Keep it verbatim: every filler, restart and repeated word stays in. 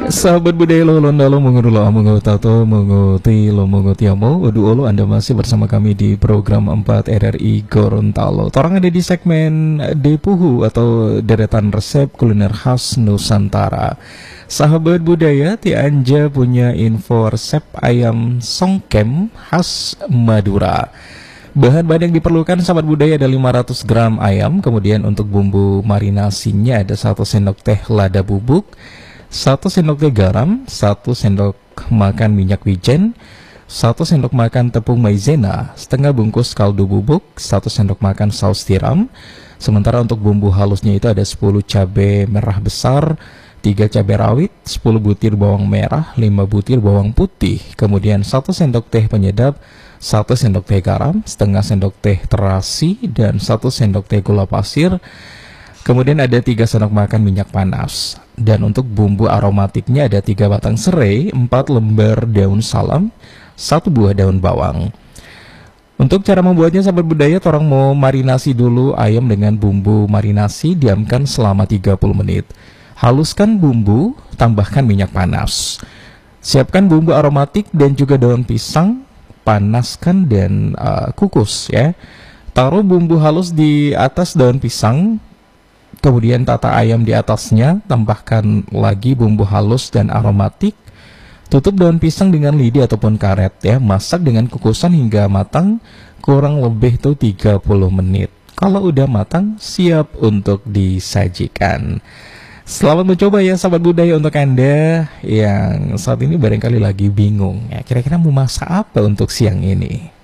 Sahabat budaya lo londalo mengurulo amungo tato menguti lo mengutiamo udu olo Anda masih bersama kami di program empat R R I Gorontalo. Torang ada di segmen Depuhu atau deretan resep kuliner khas Nusantara. Sahabat budaya, Ti Anja punya info resep ayam songkem khas Madura. Bahan-bahan yang diperlukan sahabat budaya ada lima ratus gram ayam, kemudian untuk bumbu marinasinya ada satu sendok teh lada bubuk, satu sendok teh garam, satu sendok makan minyak wijen, satu sendok makan tepung maizena, setengah bungkus kaldu bubuk, satu sendok makan saus tiram. Sementara untuk bumbu halusnya itu ada sepuluh cabai merah besar, tiga cabai rawit, sepuluh butir bawang merah, lima butir bawang putih, kemudian satu sendok teh penyedap, satu sendok teh garam, setengah sendok teh terasi, dan satu sendok teh gula pasir. Kemudian ada tiga sendok makan minyak panas. Dan untuk bumbu aromatiknya ada tiga batang serai, empat lembar daun salam, satu buah daun bawang. Untuk cara membuatnya sahabat budaya, orang mau marinasi dulu ayam dengan bumbu marinasi, diamkan selama tiga puluh menit. Haluskan bumbu, tambahkan minyak panas. Siapkan bumbu aromatik dan juga daun pisang, panaskan dan uh, kukus ya. Taruh bumbu halus di atas daun pisang, kemudian tata ayam di atasnya, tambahkan lagi bumbu halus dan aromatik. Tutup daun pisang dengan lidi ataupun karet ya. Masak dengan kukusan hingga matang, kurang lebih tuh tiga puluh menit. Kalau udah matang, siap untuk disajikan. Selamat mencoba ya sahabat budaya, untuk Anda yang saat ini barangkali lagi bingung ya, kira-kira mau masak apa untuk siang ini.